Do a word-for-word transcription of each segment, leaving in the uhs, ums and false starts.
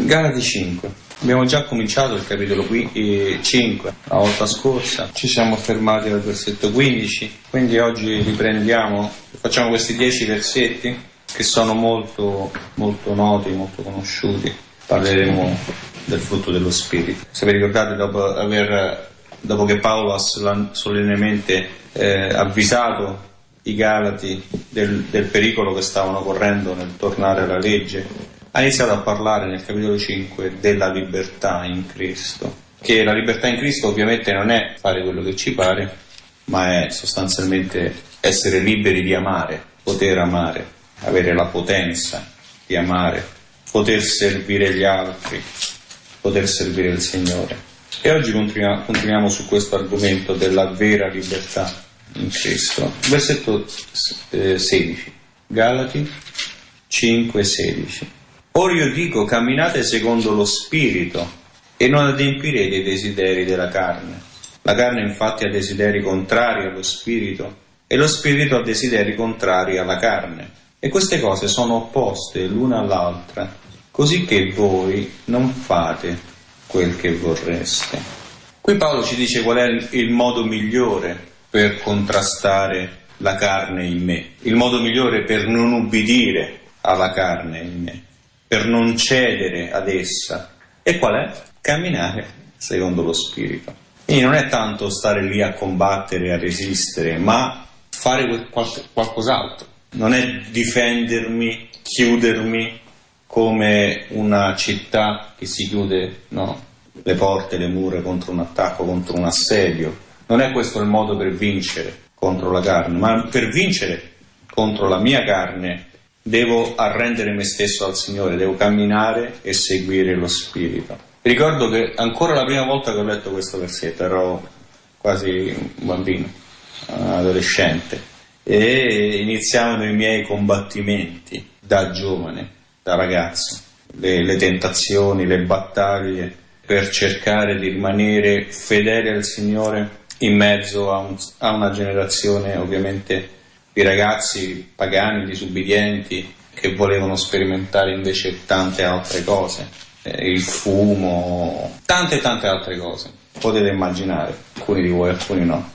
Galati cinque. Abbiamo già cominciato il capitolo cinque la volta scorsa, ci siamo fermati al versetto quindici, quindi oggi riprendiamo, facciamo questi dieci versetti che sono molto, molto noti, molto conosciuti. Parleremo del frutto dello Spirito. Se vi ricordate, dopo, aver, dopo che Paolo ha solennemente eh, avvisato i Galati del, del pericolo che stavano correndo nel tornare alla legge, ha iniziato a parlare nel capitolo cinque della libertà in Cristo, che la libertà in Cristo ovviamente non è fare quello che ci pare, ma è sostanzialmente essere liberi di amare, poter amare, avere la potenza di amare, poter servire gli altri, poter servire il Signore. E oggi continuiamo, continuiamo su questo argomento della vera libertà in Cristo. Versetto eh, sedici, Galati cinque sedici. Ora io dico, camminate secondo lo Spirito e non adempirete i desideri della carne. La carne infatti ha desideri contrari allo Spirito e lo Spirito ha desideri contrari alla carne. E queste cose sono opposte l'una all'altra, così che voi non fate quel che vorreste. Qui Paolo ci dice qual è il modo migliore per contrastare la carne in me, il modo migliore per non ubbidire alla carne in me, per non cedere ad essa. E qual è? Camminare secondo lo Spirito. Quindi non è tanto stare lì a combattere, a resistere, ma fare qual- qualcos'altro. Non è difendermi, chiudermi come una città che si chiude, no? Le porte, le mura contro un attacco, contro un assedio. Non è questo il modo per vincere contro la carne, ma per vincere contro la mia carne devo arrendere me stesso al Signore, devo camminare e seguire lo Spirito. Ricordo che ancora la prima volta che ho letto questo versetto ero quasi un bambino, un adolescente, e iniziavano i miei combattimenti da giovane, da ragazzo, le, le tentazioni, le battaglie per cercare di rimanere fedele al Signore in mezzo a, un, a una generazione ovviamente di ragazzi pagani, disubbidienti, che volevano sperimentare invece tante altre cose, eh, il fumo, tante tante altre cose, potete immaginare, alcuni di voi, alcuni no.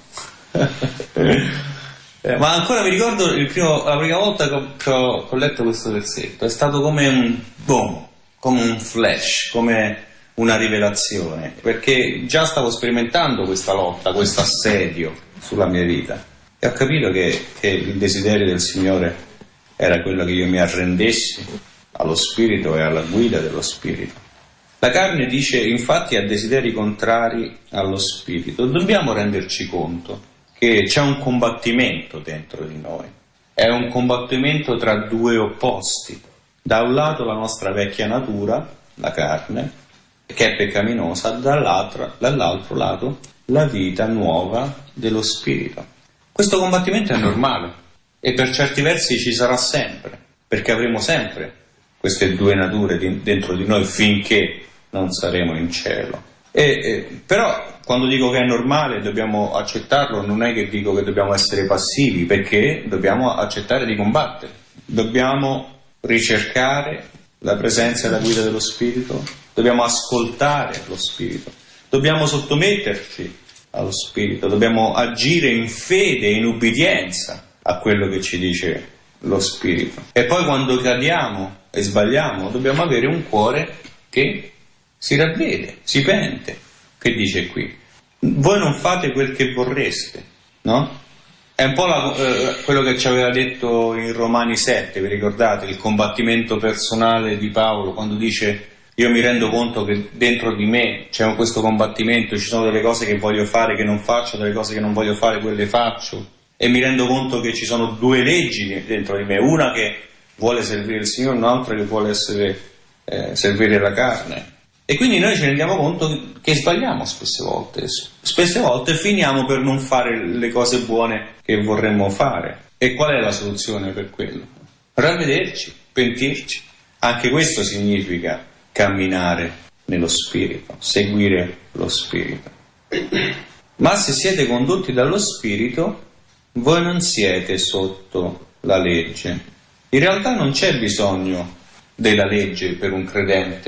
eh, ma ancora mi ricordo il primo, la prima volta che ho, che ho, che ho letto questo versetto, è stato come un boom, come un flash, come una rivelazione, perché già stavo sperimentando questa lotta, questo assedio sulla mia vita. E ho capito che, che il desiderio del Signore era quello che io mi arrendessi allo Spirito e alla guida dello Spirito. La carne dice, infatti, ha desideri contrari allo Spirito. Dobbiamo renderci conto che c'è un combattimento dentro di noi. È un combattimento tra due opposti. Da un lato la nostra vecchia natura, la carne, che è peccaminosa, dall'altro, dall'altro lato la vita nuova dello Spirito. Questo combattimento è normale e per certi versi ci sarà sempre, perché avremo sempre queste due nature di, dentro di noi finché non saremo in cielo. E, e, però quando dico che è normale dobbiamo accettarlo, non è che dico che dobbiamo essere passivi, perché dobbiamo accettare di combattere, dobbiamo ricercare la presenza e la guida dello Spirito, dobbiamo ascoltare lo Spirito, dobbiamo sottometterci allo Spirito, dobbiamo agire in fede e in ubbidienza a quello che ci dice lo Spirito. E poi quando cadiamo e sbagliamo dobbiamo avere un cuore che si ravvede, si pente. Che dice qui? Voi non fate quel che vorreste, no? È un po' la, eh, quello che ci aveva detto in Romani sette, vi ricordate? Il combattimento personale di Paolo, quando dice: io mi rendo conto che dentro di me c'è questo combattimento, ci sono delle cose che voglio fare che non faccio, delle cose che non voglio fare quelle faccio, e mi rendo conto che ci sono due leggi dentro di me, una che vuole servire il Signore, un'altra che vuole essere, eh, servire la carne. E quindi noi ci rendiamo conto che sbagliamo spesse volte, spesse volte finiamo per non fare le cose buone che vorremmo fare. E qual è la soluzione per quello? Ravvederci, pentirci. Anche questo significa camminare nello Spirito, seguire lo Spirito. Ma se siete condotti dallo Spirito, voi non siete sotto la legge. In realtà non c'è bisogno della legge per un credente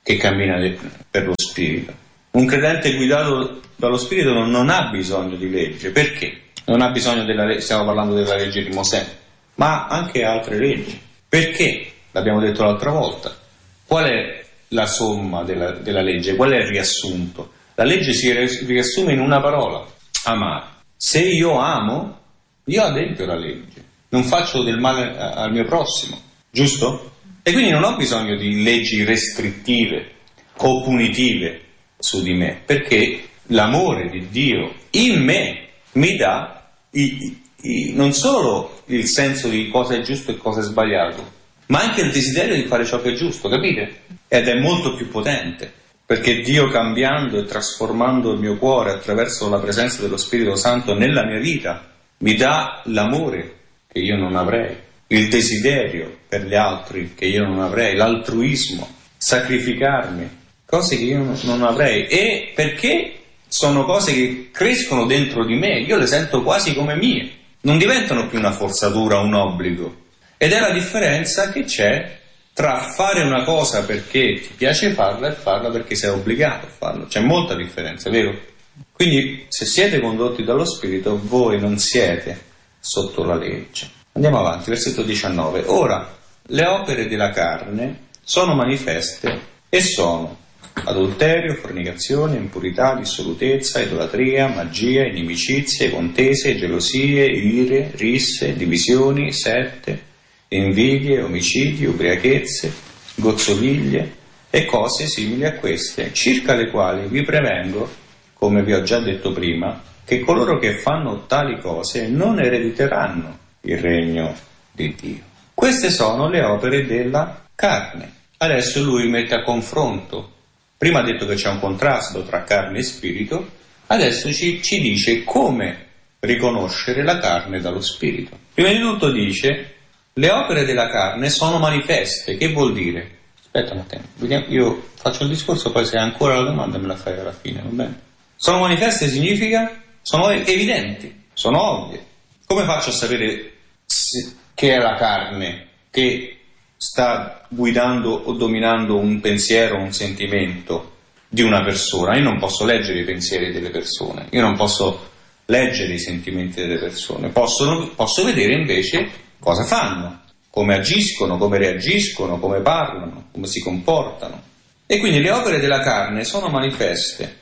che cammina per lo Spirito. Un credente guidato dallo Spirito non, non ha bisogno di legge. Perché? Non ha bisogno della legge, stiamo parlando della legge di Mosè, ma anche altre leggi. Perché? L'abbiamo detto l'altra volta. Qual è la somma della, della legge? Qual è il riassunto? La legge si riassume in una parola: amare. Se io amo, io adempio la legge, non faccio del male al mio prossimo, giusto? E quindi non ho bisogno di leggi restrittive o punitive su di me, perché l'amore di Dio in me mi dà i, i, non solo il senso di cosa è giusto e cosa è sbagliato, ma anche il desiderio di fare ciò che è giusto, capite? Ed è molto più potente, perché Dio, cambiando e trasformando il mio cuore attraverso la presenza dello Spirito Santo nella mia vita, mi dà l'amore che io non avrei, il desiderio per gli altri che io non avrei, l'altruismo, sacrificarmi, cose che io non avrei. E perché sono cose che crescono dentro di me, io le sento quasi come mie, non diventano più una forzatura, un obbligo. Ed è la differenza che c'è tra fare una cosa perché ti piace farla e farla perché sei obbligato a farlo. C'è molta differenza, vero? Quindi se siete condotti dallo Spirito, voi non siete sotto la legge. Andiamo avanti, versetto diciannove. Ora, le opere della carne sono manifeste e sono adulterio, fornicazione, impurità, dissolutezza, idolatria, magia, inimicizie, contese, gelosie, ire, risse, divisioni, sette, invidie, omicidi, ubriachezze, gozzoviglie e cose simili a queste, circa le quali vi prevengo, come vi ho già detto prima, che coloro che fanno tali cose non erediteranno il regno di Dio. Queste sono le opere della carne. Adesso lui mette a confronto. Prima ha detto che c'è un contrasto tra carne e spirito, adesso ci, ci dice come riconoscere la carne dallo spirito. Prima di tutto dice: le opere della carne sono manifeste. Che vuol dire? Aspetta un attimo, io faccio il discorso, poi se hai ancora la domanda me la fai alla fine, va bene? Sono manifeste significa sono evidenti, sono ovvie. Come faccio a sapere se, che è la carne che sta guidando o dominando un pensiero, un sentimento di una persona? Io non posso leggere i pensieri delle persone, io non posso leggere i sentimenti delle persone, posso, posso vedere invece cosa fanno, come agiscono, come reagiscono, come parlano, come si comportano. E quindi le opere della carne sono manifeste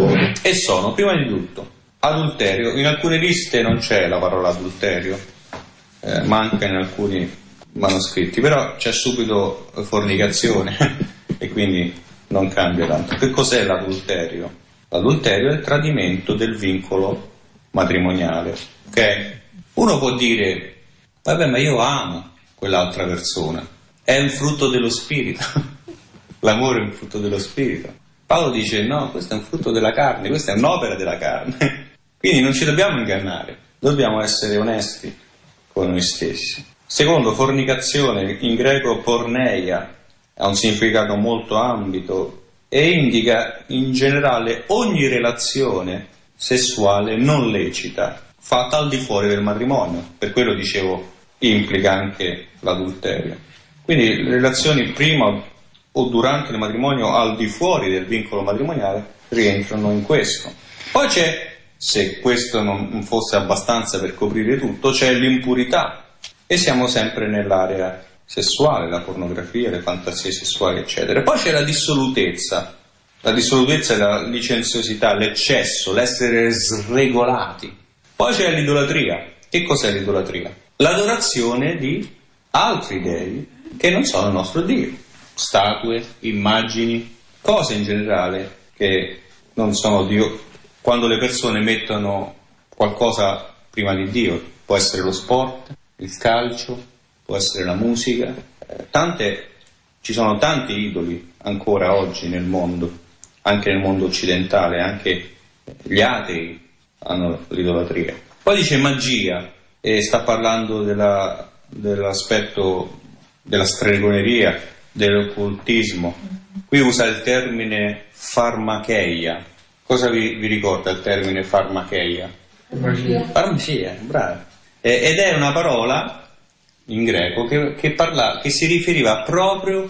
e sono, prima di tutto, adulterio. In alcune liste non c'è la parola adulterio, eh, manca in alcuni manoscritti, però c'è subito fornicazione e quindi non cambia tanto. Che cos'è l'adulterio? L'adulterio è il tradimento del vincolo matrimoniale, ok? Uno può dire: vabbè, ma io amo quell'altra persona, è un frutto dello spirito. L'amore è un frutto dello spirito. Paolo dice: no, questo è un frutto della carne, questa è un'opera della carne. Quindi non ci dobbiamo ingannare, dobbiamo essere onesti con noi stessi. Secondo, fornicazione, in greco porneia, ha un significato molto ambito e indica in generale ogni relazione sessuale non lecita fatta al di fuori del matrimonio. Per quello dicevo, implica anche l'adulterio. Quindi le relazioni prima o durante il matrimonio al di fuori del vincolo matrimoniale rientrano in questo. Poi c'è, se questo non fosse abbastanza per coprire tutto, c'è l'impurità. E siamo sempre nell'area sessuale, la pornografia, le fantasie sessuali, eccetera. Poi c'è la dissolutezza. La dissolutezza è la licenziosità, l'eccesso, l'essere sregolati. Poi c'è l'idolatria. Che cos'è l'idolatria? L'adorazione di altri dei che non sono il nostro Dio. Statue, immagini, cose in generale che non sono Dio. Quando le persone mettono qualcosa prima di Dio, può essere lo sport, il calcio, può essere la musica, eh, tante, ci sono tanti idoli ancora oggi nel mondo, anche nel mondo occidentale, anche gli atei hanno l'idolatria. Poi dice magia, e sta parlando della, dell'aspetto della stregoneria, dell'occultismo. Qui usa il termine farmacheia. Cosa vi, vi ricorda il termine farmacheia? Farmacia. Farmacia, bravo. Eh, ed è una parola in greco che, che, parla, che si riferiva proprio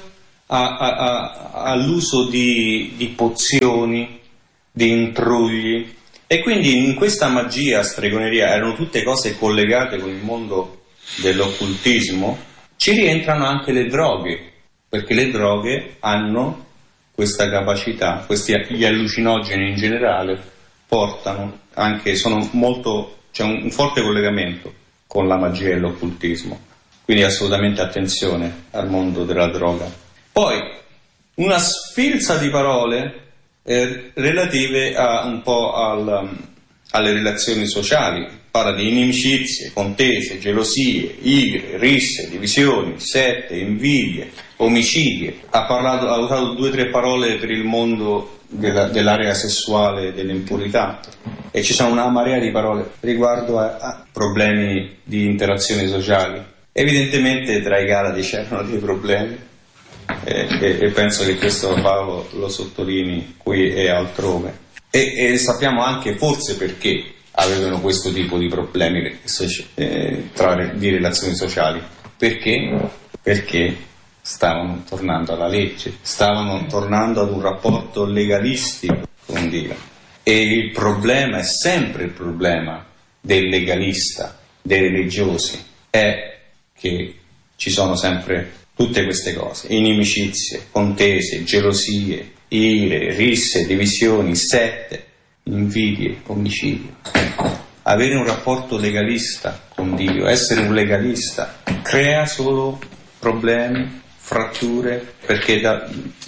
a, a, a, all'uso di, di pozioni, di intrugli, e quindi in questa magia, stregoneria, erano tutte cose collegate con il mondo dell'occultismo. Ci rientrano anche le droghe, perché le droghe hanno questa capacità, questi gli allucinogeni in generale portano anche, sono molto, c'è un, un forte collegamento con la magia e l'occultismo, quindi assolutamente attenzione al mondo della droga. Poi una sfilza di parole eh, relative a un po' al, alle relazioni sociali. Parla di inimicizie, contese, gelosie, igre, risse, divisioni, sette, invidie, omicidi. Ha parlato, ha usato due o tre parole per il mondo della, dell'area sessuale e dell'impurità, e ci sono una marea di parole riguardo a, a problemi di interazioni sociali. Evidentemente tra i Galati c'erano dei problemi, e, e, e penso che questo Paolo lo sottolinei qui e altrove, e, e sappiamo anche forse perché avevano questo tipo di problemi eh, tra, di relazioni sociali. Perché? Perché stavano tornando alla legge, stavano tornando ad un rapporto legalistico con Dio. E il problema è sempre il problema del legalista, dei religiosi, è che ci sono sempre tutte queste cose: inimicizie, contese, gelosie, ire, risse, divisioni, sette, invidie, omicidi. Avere un rapporto legalista con Dio, essere un legalista, crea solo problemi, fratture, perché da...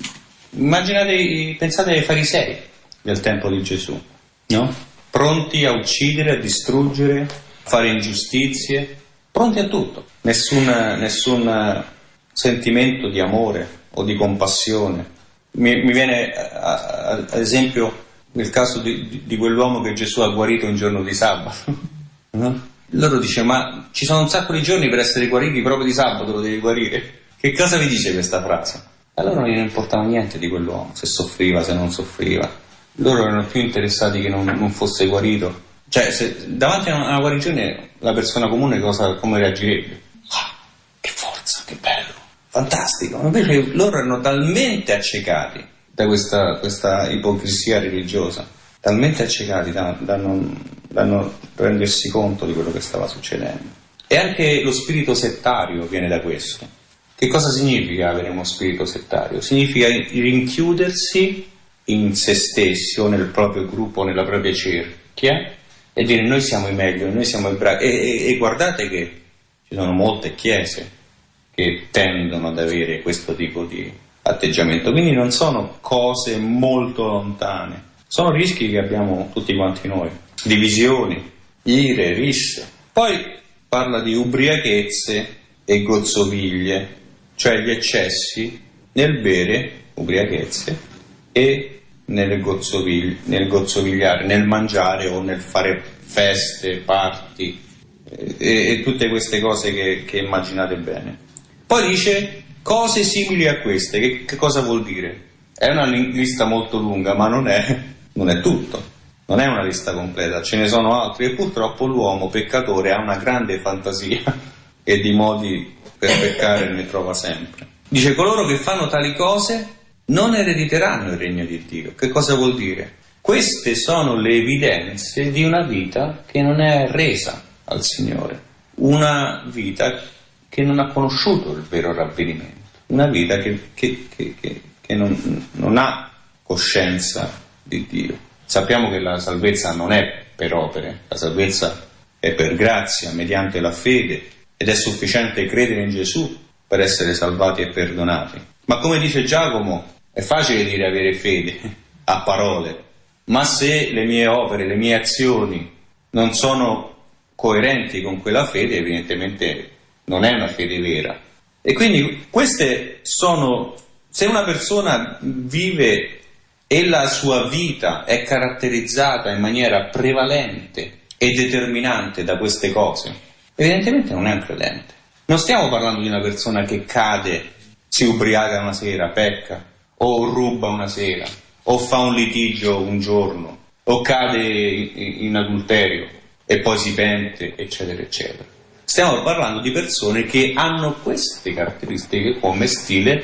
immaginate, pensate ai farisei del tempo di Gesù, no? Pronti a uccidere, a distruggere, a fare ingiustizie, pronti a tutto, nessun, nessun sentimento di amore o di compassione. Mi, mi viene ad esempio nel caso di, di, di quell'uomo che Gesù ha guarito un giorno di sabato, no? Loro dicono: ma ci sono un sacco di giorni per essere guariti, proprio di sabato lo devi guarire? Che cosa vi dice questa frase? A loro non gli importava niente di quell'uomo, se soffriva, se non soffriva. Loro erano più interessati che non, non fosse guarito. Cioè, se davanti a una, una guarigione la persona comune cosa, come reagirebbe? Ah, che forza, che bello, fantastico. Invece loro erano talmente accecati da questa, questa ipocrisia religiosa, talmente accecati da, da, non, da non rendersi conto di quello che stava succedendo. E anche lo spirito settario viene da questo. Che cosa significa avere uno spirito settario? Significa rinchiudersi in se stessi o nel proprio gruppo, nella propria cerchia, e dire: noi siamo i meglio, noi siamo i bravi. E, e, e guardate che ci sono molte chiese che tendono ad avere questo tipo di atteggiamento, quindi non sono cose molto lontane, sono rischi che abbiamo tutti quanti noi: divisioni, ire, risse. Poi parla di ubriachezze e gozzoviglie, cioè gli eccessi nel bere, ubriachezze, e nel, gozzovigli, nel gozzovigliare, nel mangiare o nel fare feste, party e, e tutte queste cose che, che immaginate bene. Poi dice cose simili a queste. Che, che cosa vuol dire? È una lista molto lunga, ma non è, non è tutto, non è una lista completa, ce ne sono altri, e purtroppo l'uomo peccatore ha una grande fantasia e di modi per peccare ne trova sempre. Dice: coloro che fanno tali cose non erediteranno il regno di Dio. Che cosa vuol dire? Queste sono le evidenze di una vita che non è resa al Signore, una vita che non ha conosciuto il vero ravvedimento, una vita che, che, che, che, che non, non ha coscienza di Dio. Sappiamo che la salvezza non è per opere, la salvezza è per grazia, mediante la fede, ed è sufficiente credere in Gesù per essere salvati e perdonati. Ma come dice Giacomo, è facile dire avere fede a parole, ma se le mie opere, le mie azioni non sono coerenti con quella fede, evidentemente non è una fede vera. E quindi queste sono, se una persona vive e la sua vita è caratterizzata in maniera prevalente e determinante da queste cose, evidentemente non è un credente. Non stiamo parlando di una persona che cade, si ubriaca una sera, pecca, o ruba una sera, o fa un litigio un giorno, o cade in adulterio e poi si pente, eccetera, eccetera. Stiamo parlando di persone che hanno queste caratteristiche come stile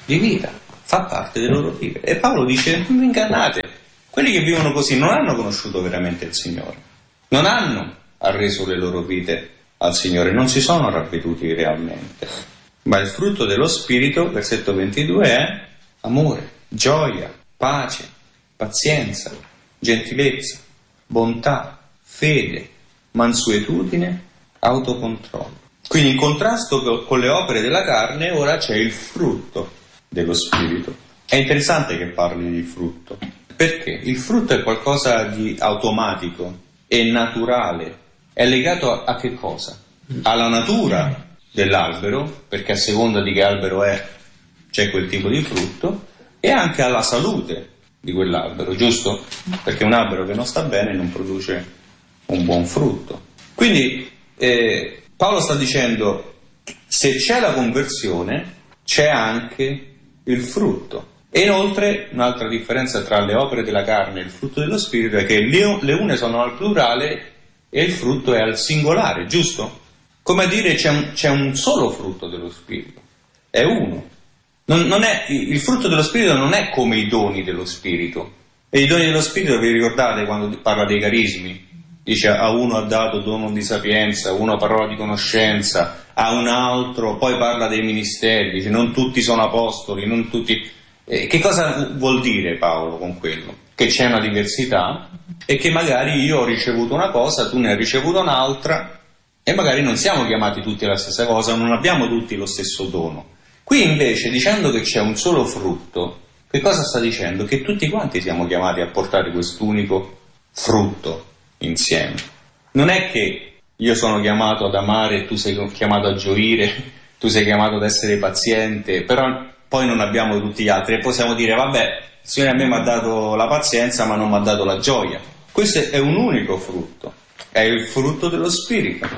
di vita, fa parte del loro vivere. E Paolo dice: non vi ingannate, quelli che vivono così non hanno conosciuto veramente il Signore, non hanno arreso le loro vite al Signore, non si sono ravveduti realmente. Ma il frutto dello Spirito, versetto ventidue, è amore, gioia, pace, pazienza, gentilezza, bontà, fede, mansuetudine, autocontrollo. Quindi in contrasto con le opere della carne ora c'è il frutto dello Spirito. È interessante che parli di frutto, perché il frutto è qualcosa di automatico e naturale. È legato a, a che cosa? Alla natura dell'albero, perché a seconda di che albero è c'è quel tipo di frutto, e anche alla salute di quell'albero, giusto? Perché un albero che non sta bene non produce un buon frutto. Quindi eh, Paolo sta dicendo: se c'è la conversione, c'è anche il frutto. E inoltre un'altra differenza tra le opere della carne e il frutto dello Spirito è che le, le une sono al plurale e il frutto è al singolare, giusto? Come a dire, c'è un, c'è un solo frutto dello Spirito, è uno. Non, non è, il frutto dello Spirito non è come i doni dello Spirito. E i doni dello Spirito, vi ricordate quando parla dei carismi? Dice: a uno ha dato dono di sapienza, a uno parola di conoscenza, a un altro, poi parla dei ministeri, dice non tutti sono apostoli, non tutti... Eh, che cosa vuol dire Paolo con quello? Che c'è una diversità e che magari io ho ricevuto una cosa, tu ne hai ricevuto un'altra, e magari non siamo chiamati tutti alla stessa cosa, non abbiamo tutti lo stesso dono. Qui invece, dicendo che c'è un solo frutto, che cosa sta dicendo? Che tutti quanti siamo chiamati a portare quest'unico frutto insieme. Non è che io sono chiamato ad amare e tu sei chiamato a gioire, tu sei chiamato ad essere paziente, però poi non abbiamo tutti gli altri e possiamo dire: vabbè, il Signore a me mi ha dato la pazienza ma non mi ha dato la gioia. Questo è un unico frutto, è il frutto dello Spirito,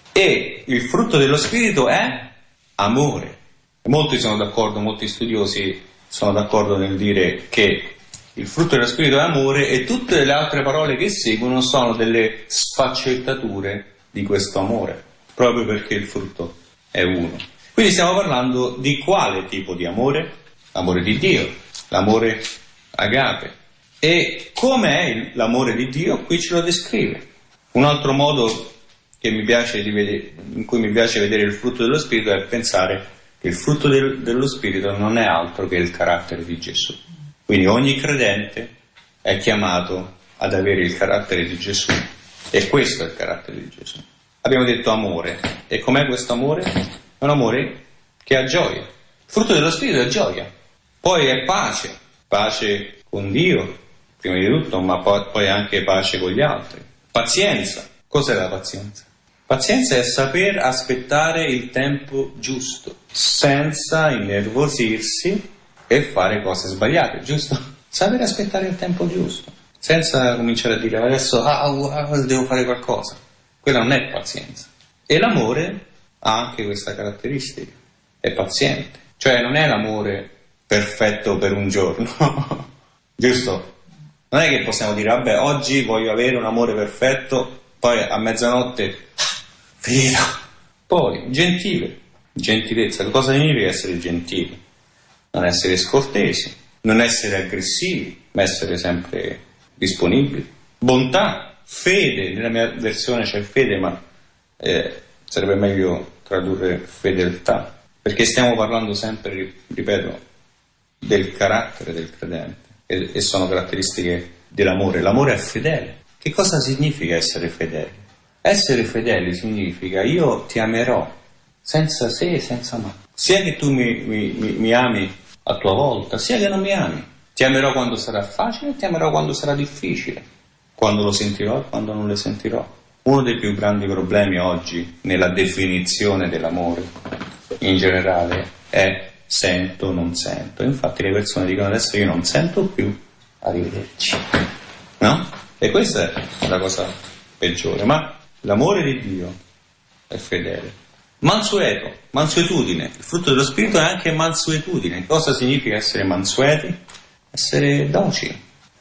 e il frutto dello Spirito è amore. Molti sono d'accordo, molti studiosi sono d'accordo nel dire che il frutto dello Spirito è amore, e tutte le altre parole che seguono sono delle sfaccettature di questo amore, proprio perché il frutto è uno. Quindi stiamo parlando di quale tipo di amore? L'amore di Dio, l'amore agape. E com'è l'amore di Dio? Qui ce lo descrive. Un altro modo che mi piace di vedere, in cui mi piace vedere il frutto dello Spirito, è pensare che il frutto del, dello Spirito non è altro che il carattere di Gesù. Quindi ogni credente è chiamato ad avere il carattere di Gesù, e questo è il carattere di Gesù. Abbiamo detto amore, e com'è questo amore? È un amore che ha gioia. Il frutto dello Spirito è gioia, poi è pace, pace con Dio, prima di tutto, ma poi, poi anche pace con gli altri. Pazienza. Cos'è la pazienza? Pazienza è saper aspettare il tempo giusto, senza innervosirsi e fare cose sbagliate, giusto? Saper aspettare il tempo giusto, senza cominciare a dire adesso ah, ah, devo fare qualcosa. Quella non è pazienza. E l'amore ha anche questa caratteristica, è paziente. Cioè non è l'amore perfetto per un giorno, giusto? Non è che possiamo dire vabbè, oggi voglio avere un amore perfetto, poi a mezzanotte finito. Poi gentile, gentilezza. Cosa significa essere gentili? Non essere scortesi, non essere aggressivi, ma essere sempre disponibili. Bontà, fede. Nella mia versione c'è fede, ma eh, sarebbe meglio tradurre fedeltà, perché stiamo parlando sempre, ripeto, del carattere del credente, e, e sono caratteristiche dell'amore. L'amore è fedele. Che cosa significa essere fedeli? Essere fedeli significa io ti amerò senza se e senza ma. Sia che tu mi, mi, mi, mi ami a tua volta, sia che non mi ami. Ti amerò quando sarà facile e ti amerò quando sarà difficile, quando lo sentirò e quando non lo sentirò. Uno dei più grandi problemi oggi nella definizione dell'amore in generale è sento, non sento. Infatti le persone dicono adesso io non sento più, arrivederci, no? E questa è la cosa peggiore. Ma l'amore di Dio è fedele. Mansueto, mansuetudine. Il frutto dello Spirito è anche mansuetudine. Cosa significa essere mansueti? Essere docili,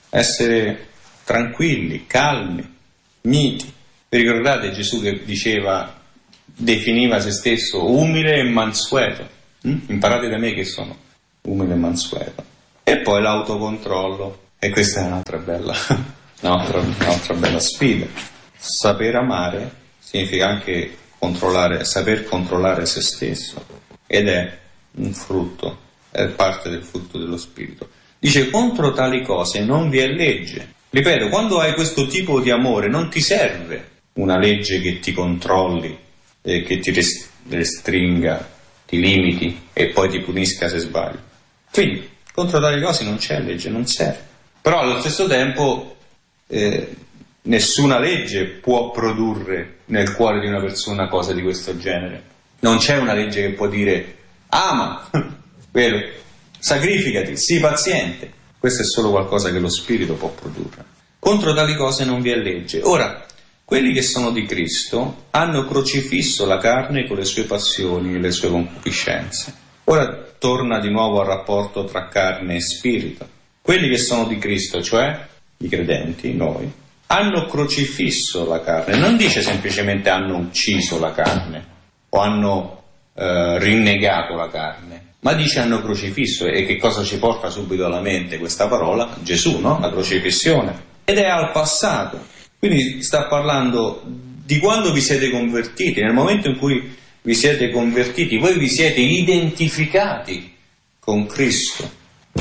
essere tranquilli, calmi, miti. Vi ricordate Gesù che diceva, definiva se stesso umile e mansueto? Mm? Imparate da me che sono umile e mansueto. E poi l'autocontrollo, e questa è un'altra bella, un'altra, un'altra bella sfida. Saper amare significa anche controllare, saper controllare se stesso, ed è un frutto, è parte del frutto dello spirito. Dice: contro tali cose non vi è legge. Ripeto, quando hai questo tipo di amore non ti serve una legge che ti controlli, eh, che ti restringa, ti limiti e poi ti punisca se sbagli. Quindi contro tali cose non c'è legge, non serve. Però allo stesso tempo eh, nessuna legge può produrre nel cuore di una persona cose di questo genere. Non c'è una legge che può dire ama, vero? Sacrificati, sii paziente. Questo è solo qualcosa che lo spirito può produrre. Contro tali cose non vi è legge. Ora, quelli che sono di Cristo hanno crocifisso la carne con le sue passioni e le sue concupiscenze. Ora torna di nuovo al rapporto tra carne e spirito. Quelli che sono di Cristo, cioè i credenti, noi, hanno crocifisso la carne. Non dice semplicemente hanno ucciso la carne o hanno eh, rinnegato la carne, ma dice hanno crocifisso. E che cosa ci porta subito alla mente questa parola? Gesù, no? La crocifissione. Ed è al passato. Quindi sta parlando di quando vi siete convertiti. Nel momento in cui vi siete convertiti, voi vi siete identificati con Cristo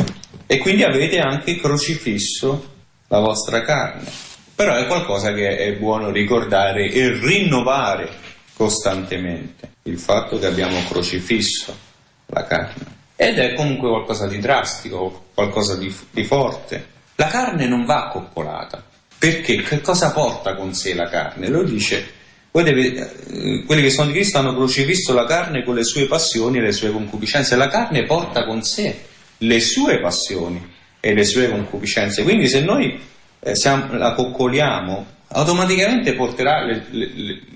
e quindi avete anche crocifisso la vostra carne. Però è qualcosa che è buono ricordare e rinnovare costantemente, il fatto che abbiamo crocifisso la carne. Ed è comunque qualcosa di drastico, qualcosa di, di forte. La carne non va coccolata, perché che cosa porta con sé la carne? Lo dice: voi deve, eh, quelli che sono di Cristo hanno crocifisso la carne con le sue passioni e le sue concupiscenze. La carne porta con sé le sue passioni e le sue concupiscenze, quindi se noi eh, siamo, la coccoliamo, automaticamente porterà le, le,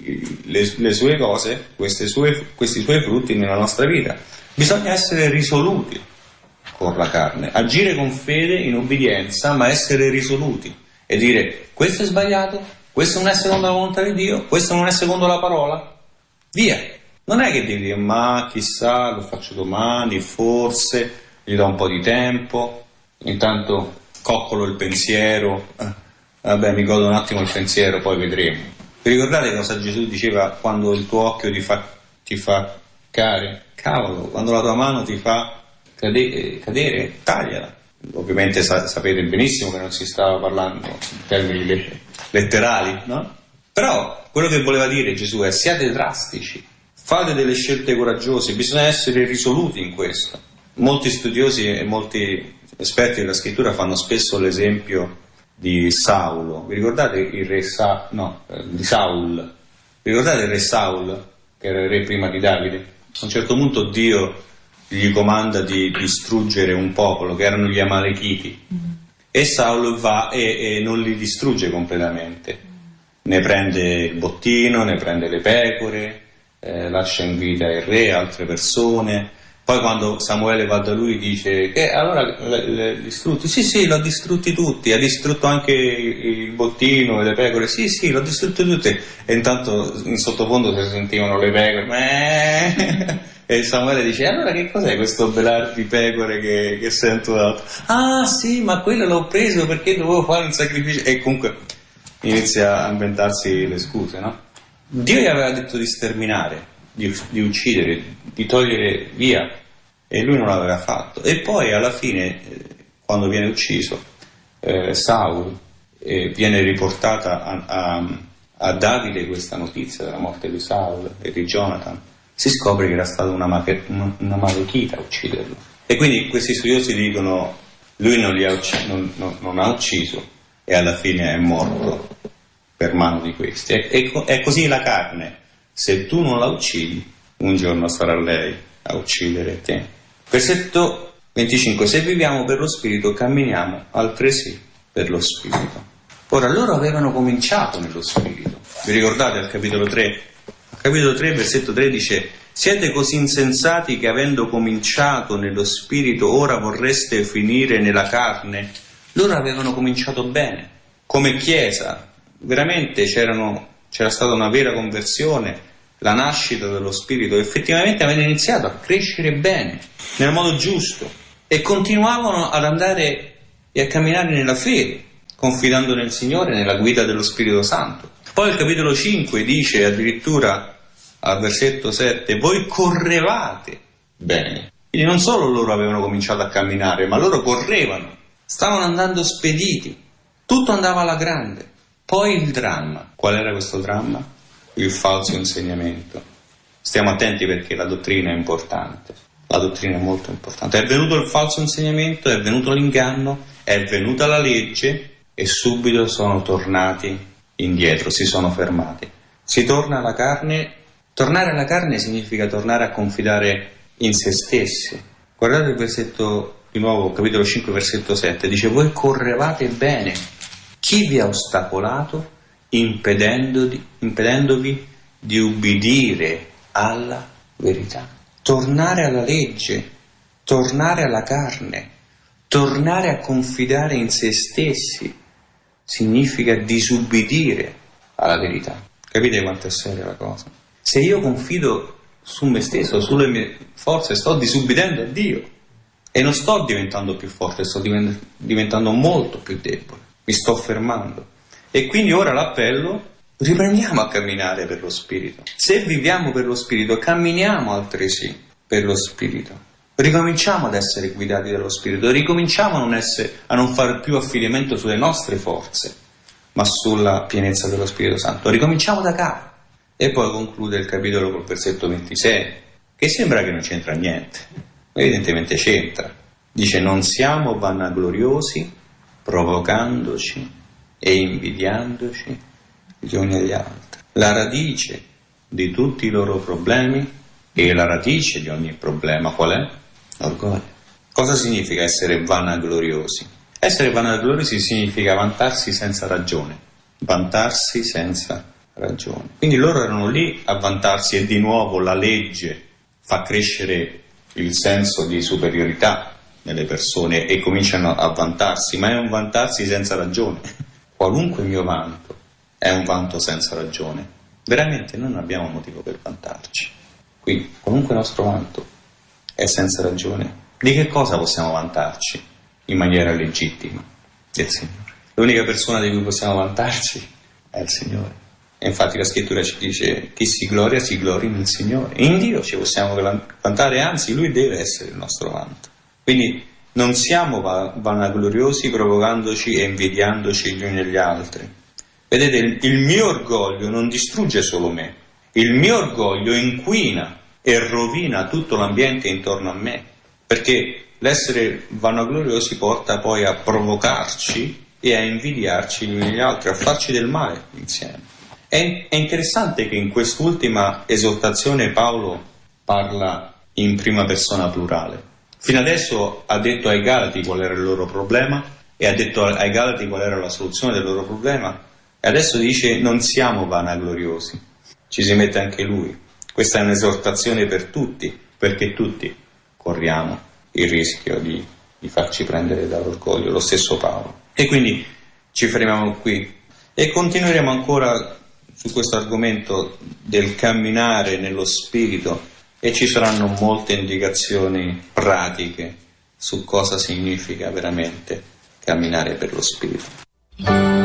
le, le sue cose, queste sue, questi suoi frutti nella nostra vita. Bisogna essere risoluti con la carne, agire con fede in obbedienza, ma essere risoluti e dire: questo è sbagliato, questo non è secondo la volontà di Dio, questo non è secondo la parola, via. Non è che devi dire: ma chissà, lo faccio domani, forse, gli do un po' di tempo, intanto coccolo il pensiero, eh, vabbè, mi godo un attimo il pensiero, poi vedremo. Vi ricordate cosa Gesù diceva quando il tuo occhio ti fa, ti fa care? Cavolo, quando la tua mano ti fa cade, cadere, tagliala. Ovviamente sa, sapete benissimo che non si stava parlando in termini le, letterali, no? Però quello che voleva dire Gesù è: siate drastici, fate delle scelte coraggiose, bisogna essere risoluti in questo. Molti studiosi e molti esperti della scrittura fanno spesso l'esempio di Saulo. Vi ricordate il re Sa- no, di Saul? Vi ricordate il re Saul, che era il re prima di Davide? A un certo punto Dio gli comanda di distruggere un popolo, che erano gli Amalechiti, mm-hmm. e Saul va e, e non li distrugge completamente. Ne prende il bottino, ne prende le pecore, eh, lascia in vita il re, altre persone. Poi quando Samuele va da lui dice: che allora l'hai distrutti? Sì, sì, l'ho distrutti tutti. Ha distrutto anche il bottino e le pecore? Sì, sì, l'ho distrutti tutti. E intanto in sottofondo si sentivano le pecore. Meh. E Samuele dice: allora che cos'è questo belar di pecore che, che sento d'alto? Ah sì, ma quello l'ho preso perché dovevo fare un sacrificio. E comunque inizia a inventarsi le scuse, no? Dio gli aveva detto di sterminare, di, di uccidere, di togliere via, e lui non l'aveva fatto. E poi alla fine, quando viene ucciso eh, Saul, eh, viene riportata a, a, a Davide questa notizia della morte di Saul e di Jonathan. Si scopre che era stata una, mache, una, una malechita a ucciderlo. E quindi questi studiosi dicono: lui non, li ha ucc- non, non, non ha ucciso e alla fine è morto per mano di questi. E, e, è così la carne: se tu non la uccidi, un giorno sarà lei a uccidere te. Versetto venticinque: se viviamo per lo Spirito, camminiamo altresì per lo Spirito. Ora, loro avevano cominciato nello Spirito. Vi ricordate al capitolo tre? Capitolo tre, versetto tre dice: siete così insensati che avendo cominciato nello spirito ora vorreste finire nella carne? Loro avevano cominciato bene, come chiesa, veramente c'erano, c'era stata una vera conversione, la nascita dello spirito, effettivamente avevano iniziato a crescere bene, nel modo giusto, e continuavano ad andare e a camminare nella fede, confidando nel Signore, nella guida dello Spirito Santo. Poi il capitolo cinque dice addirittura al versetto sette: voi correvate bene. Quindi non solo loro avevano cominciato a camminare, ma loro correvano, stavano andando spediti, tutto andava alla grande. Poi il dramma. Qual era questo dramma? Il falso insegnamento. Stiamo attenti perché la dottrina è importante, la dottrina è molto importante. È venuto il falso insegnamento, è venuto l'inganno, è venuta la legge e subito sono tornati indietro, si sono fermati. Si torna alla carne. Tornare alla carne significa tornare a confidare in se stessi. Guardate il versetto di nuovo, capitolo cinque, versetto sette, dice: voi correvate bene. Chi vi ha ostacolato impedendovi, impedendovi di ubbidire alla verità? Tornare alla legge, tornare alla carne, tornare a confidare in se stessi significa disubbidire alla verità. Capite quanto è seria la cosa? Se io confido su me stesso, sulle mie forze, sto disubbidendo a Dio e non sto diventando più forte, sto diventando molto più debole, mi sto fermando. E quindi ora l'appello: riprendiamo a camminare per lo Spirito. Se viviamo per lo Spirito, camminiamo altresì per lo Spirito. Ricominciamo ad essere guidati dallo Spirito, ricominciamo a non, essere, a non fare più affidamento sulle nostre forze, ma sulla pienezza dello Spirito Santo. Ricominciamo da capo. E poi conclude il capitolo col versetto ventisei, che sembra che non c'entra niente, evidentemente c'entra. Dice: non siamo vanagloriosi, provocandoci e invidiandoci gli uni agli altri. La radice di tutti i loro problemi, e la radice di ogni problema qual è? L'orgoglio. Cosa significa essere vanagloriosi? Essere vanagloriosi significa vantarsi senza ragione, vantarsi senza ragione. Quindi loro erano lì a vantarsi, e di nuovo la legge fa crescere il senso di superiorità nelle persone e cominciano a vantarsi, ma è un vantarsi senza ragione. Qualunque mio vanto è un vanto senza ragione. Veramente non abbiamo motivo per vantarci. Quindi qualunque nostro vanto è senza ragione. Di che cosa possiamo vantarci in maniera legittima? Del Signore. L'unica persona di cui possiamo vantarci è il Signore. E infatti la scrittura ci dice: chi si gloria si glori nel Signore. In Dio ci possiamo vantare, anzi Lui deve essere il nostro vanto. Quindi non siamo vanagloriosi, provocandoci e invidiandoci gli uni agli altri. Vedete, il, il mio orgoglio non distrugge solo me, il mio orgoglio inquina e rovina tutto l'ambiente intorno a me, perché l'essere vanagloriosi porta poi a provocarci e a invidiarci gli uni agli altri, a farci del male insieme. È, è interessante che in quest'ultima esortazione Paolo parla in prima persona plurale. Fino adesso ha detto ai Galati qual era il loro problema e ha detto ai Galati qual era la soluzione del loro problema, e adesso dice: non siamo vanagloriosi. Ci si mette anche lui. Questa è un'esortazione per tutti, perché tutti corriamo il rischio di, di farci prendere dall'orgoglio, lo stesso Paolo. E quindi ci fermiamo qui e continueremo ancora su questo argomento del camminare nello Spirito, e ci saranno molte indicazioni pratiche su cosa significa veramente camminare per lo Spirito.